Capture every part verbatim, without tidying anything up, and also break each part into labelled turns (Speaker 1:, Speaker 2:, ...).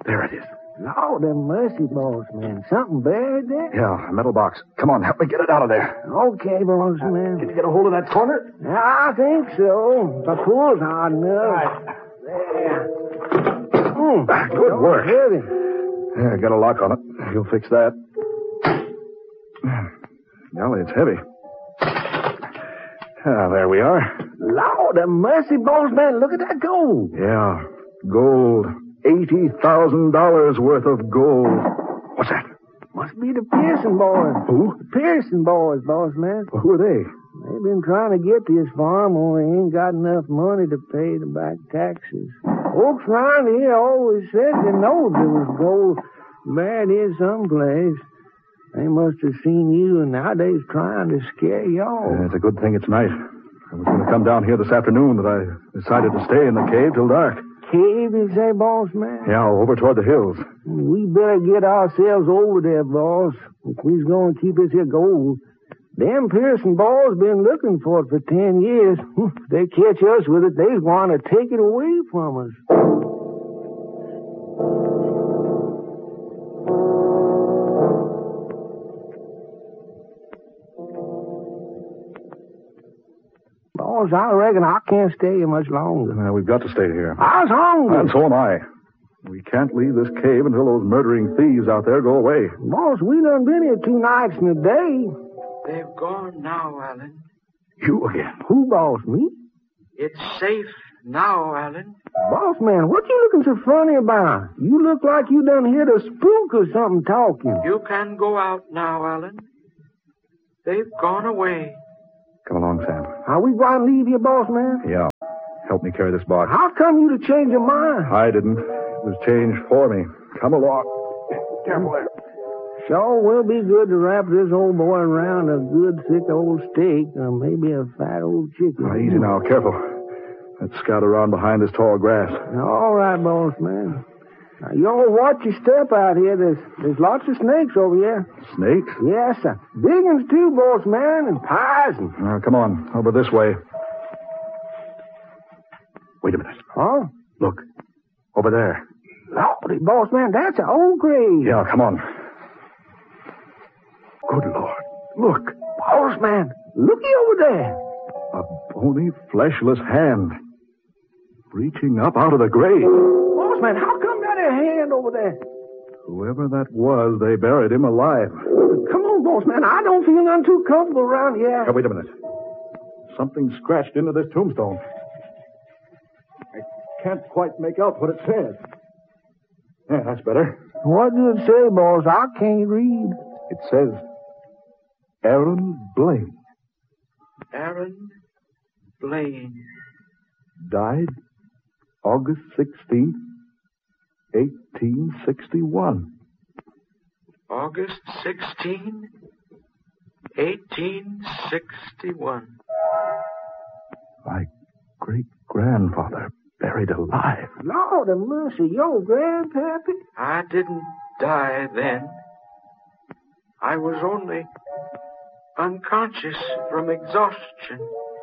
Speaker 1: There it is.
Speaker 2: Lord have mercy, boss man. Something buried there?
Speaker 1: Yeah, a metal box. Come on, help me get it out of there.
Speaker 2: Okay, boss man.
Speaker 1: Can you get a hold of that corner?
Speaker 2: Yeah, I think so. The pull's hard enough.
Speaker 1: Right.
Speaker 2: There. Mm,
Speaker 1: Good work.
Speaker 2: Heavy.
Speaker 1: Yeah, got a lock on it. You'll fix that. Golly, it's heavy. Ah, there we are.
Speaker 2: Lord have mercy, boss man. Look at that gold.
Speaker 1: Yeah, gold. eighty thousand dollars worth of gold. What's that?
Speaker 2: Must be the Pearson boys.
Speaker 1: Who?
Speaker 2: The Pearson boys, boss man.
Speaker 1: Well, who are they?
Speaker 2: They've been trying to get this farm, only ain't got enough money to pay the back taxes. Folks around here always said they knowed there was gold buried here someplace. They must have seen you, and now they's trying to scare y'all.
Speaker 1: Yeah, it's a good thing it's night. I was going to come down here this afternoon, but I decided to stay in the cave till dark.
Speaker 2: Cave, you say, boss man?
Speaker 1: Yeah, over toward the hills.
Speaker 2: We better get ourselves over there, boss, if we's going to keep this here gold. Them Pearson boys been looking for it for ten years. If they catch us with it, they's going to take it away from us. Boss, I reckon I can't stay here much longer.
Speaker 1: Uh, we've got to stay here.
Speaker 2: I was hungry.
Speaker 1: And so am I. We can't leave this cave until those murdering thieves out there go away.
Speaker 2: Boss, we done been here two nights and a day.
Speaker 3: They've gone now, Alan.
Speaker 1: You again?
Speaker 2: Who, boss, me?
Speaker 3: It's safe now, Alan.
Speaker 2: Boss man, what you looking so funny about? You look like you done heard a spook or something talking.
Speaker 3: You can go out now, Alan. They've gone away.
Speaker 1: Come along, Sam.
Speaker 2: Are we going to leave you, boss man?
Speaker 1: Yeah. Help me carry this box.
Speaker 2: How come you to change your mind?
Speaker 1: I didn't. It was changed for me. Come along. Careful there.
Speaker 2: Sure will be good to wrap this old boy around a good, thick old steak or maybe a fat old chicken.
Speaker 1: Now, easy now. Careful. Let's scout around behind this tall grass.
Speaker 2: All right, boss man. Now, you all watch your step out here. There's there's lots of snakes over here.
Speaker 1: Snakes?
Speaker 2: Yes, sir. Big ones, too, boss man, and poison.
Speaker 1: Now, come on. Over this way. Wait a minute.
Speaker 2: Huh?
Speaker 1: Look. Over there.
Speaker 2: Lordy, boss man, that's an old grave.
Speaker 1: Yeah, come on. Good Lord. Look.
Speaker 2: Boss man, looky over there.
Speaker 1: A bony, fleshless hand. Reaching up out of the grave.
Speaker 2: Boss man, how come that a hand over there?
Speaker 1: Whoever that was, they buried him alive.
Speaker 2: Come on, boss man. I don't feel none too comfortable around here.
Speaker 1: Now, wait a minute. Something scratched into this tombstone. I can't quite make out what it says. Yeah, that's better.
Speaker 2: What does it say, boss? I can't read.
Speaker 1: It says, Aaron Blaine.
Speaker 3: Aaron Blaine.
Speaker 1: Died August sixteenth, eighteen sixty-one.
Speaker 3: August sixteenth, eighteen sixty-one.
Speaker 1: My great-grandfather buried alive.
Speaker 2: Lord of mercy, your grandpappy?
Speaker 3: I didn't die then. I was only unconscious from exhaustion.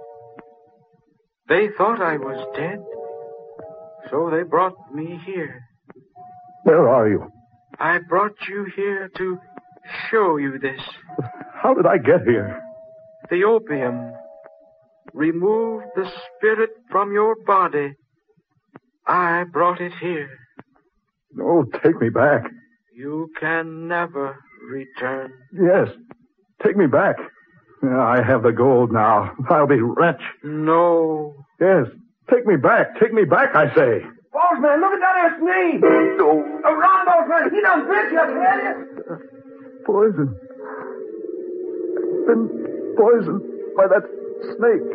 Speaker 3: They thought I was dead, so they brought me here.
Speaker 1: Where are you?
Speaker 3: I brought you here to show you this.
Speaker 1: How did I get here?
Speaker 3: The opium removed the spirit from your body. I brought it here.
Speaker 1: No, take me back.
Speaker 3: You can never return.
Speaker 1: Yes, take me back. I have the gold now. I'll be rich.
Speaker 3: No.
Speaker 1: Yes, take me back. Take me back, I say.
Speaker 2: Boss man, look at that ass snake.
Speaker 1: No.
Speaker 2: Oh, run, boss man. He done bit you, I tell you.
Speaker 1: Poison. I've been poisoned by that snake.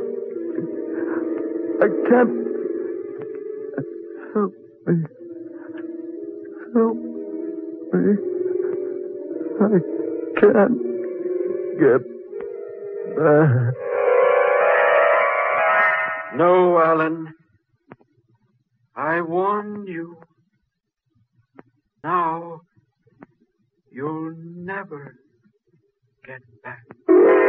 Speaker 1: I can't. Help me. Help me. I can't get back.
Speaker 3: No, Alan. I warned you. Now, you'll never get back.